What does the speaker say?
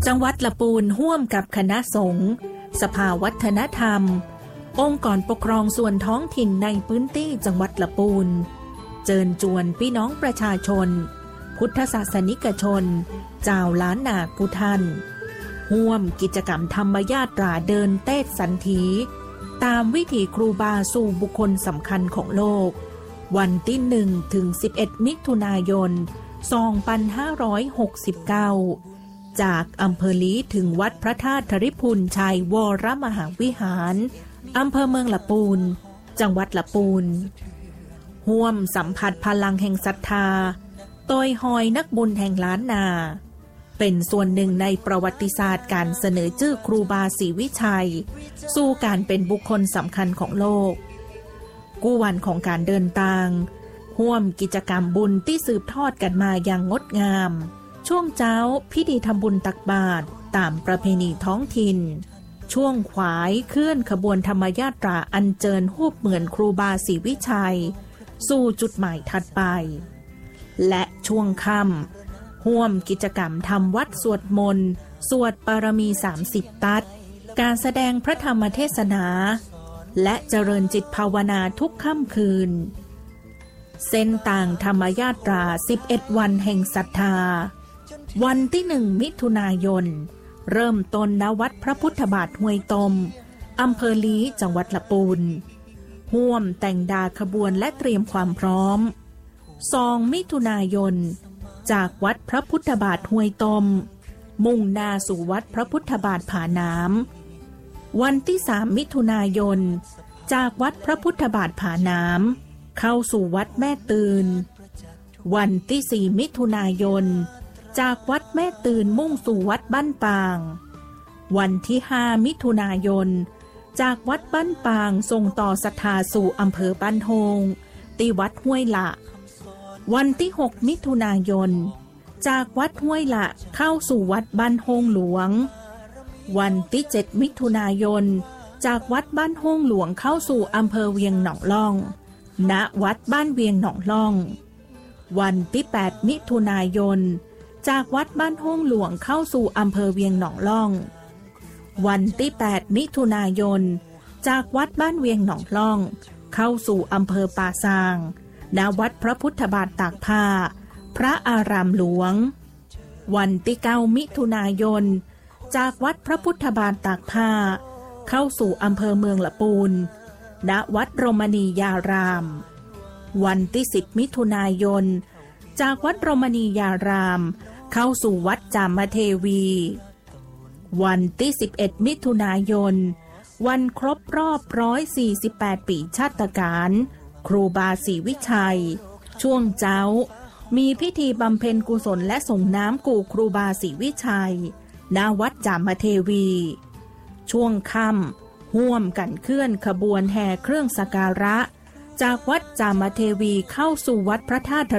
จังหวัดละปูนร่วมกับคณะสงฆ์สภาวัฒนธรรมองค์กรปกครองส่วนท้องถิ่นในพื้นที่จังหวัดละปูนเชิญชวนพี่น้องประชาชนพุทธศาสนิกชนเจ้าล้านนากุทันร่วมกิจกรรมธรรมญาตราเดินเต้สันถีตามวิถีครูบาสู่บุคคลสำคัญของโลกวันที่1 ถึง 11 มิถุนายน 2569 จากอำเภอลีถึงวัดพระธาตุธริพุนชัยวรมหาวิหารอำเภอเมืองละปูนจังหวัดละปูนร่วมสัมผัสพลังแห่งศรัทธาโดยหอยนักบุญแห่งล้านนาเป็นส่วนหนึ่งในประวัติศาสตร์การเสนอชื่อครูบาศรีวิชัยสู่การเป็นบุคคลสำคัญของโลกกู้วันของการเดินทางร่วมกิจกรรมบุญที่สืบทอดกันมาอย่างงดงามช่วงเช้าพิธีทำบุญตักบาตรตามประเพณีท้องถิ่นช่วงขวายเคลื่อนขบวนธรรมญาตราอัญเชิญรูปเหมือนครูบาศรีวิชัยสู่จุดหมายถัดไปและช่วงค่ำร่วมกิจกรรมทำวัดสวดมนต์สวดปารมี30 ตัดการแสดงพระธรรมเทศนาและเจริญจิตภาวนาทุกค่ำคืนเส้นต่างธรรมญาตรา11 วันแห่งศรัทธาวันที่1 มิถุนายนเริ่มต้นณวัดพระพุทธบาทห้วยตมอำเภอลีจังหวัดละปูนร่วมแต่งดาขบวนและเตรียมความพร้อม2 มิถุนายนจากวัดพระพุทธบาทห้วยตมมุ่งหน้าสู่วัดพระพุทธบาทผาน้ำวันที่3 มิถุนายนจากวัดพระพุทธบาทผาน้ำเข้าสู่วัดแม่ตืนวันที่4 มิถุนายนจากวัดแม่ตืนมุ่งสู่วัดบ้านปางวันที่5 มิถุนายนจากวัดบ้านปางส่งต่อศรัทธาสู่อำเภอบ้านโฮงที่วัดห้วยละวันที่6 มิถุนายนจากวัดห้วยละเข้าสู่วัดบ้านโฮงหลวงวันที่7 มิถุนายนจากวัดบ้านโฮงหลวงเข้าสู่อำเภอเวียงหนองล่องณวัดบ้านเวียงหนองล่องวันที่8 มิถุนายนจากวัดบ้านโฮงหลวงเข้าสู่อำเภอเวียงหนองล่องวันที่8 มิถุนายนจากวัดบ้านเวียงหนองล่องเข้าสู่อำเภอป่าซางณวัดพระพุทธบาทตากผ้าพระอารามหลวงวันที่9 มิถุนายนจากวัดพระพุทธบาทตากผ้าเข้าสู่อำเภอเมืองละปูนณวัดโรมณียารามวันที่10 มิถุนายนจากวัดโรมณียารามเข้าสู่วัดจามเทวีวันที่11 มิถุนายนวันครบรอบ148 ปีชาตการครูบาศรีวิชัยช่วงเช้ามีพิธีบำเพ็ญกุศลและส่งน้ำกู่ครูบาศรีวิชัยณวัดจามเทวีช่วงค่ำร่วมกันเคลื่อนขบวนแห่เครื่องสักการะจากวัดจามเทวีเข้าสู่วัดพระธาตุ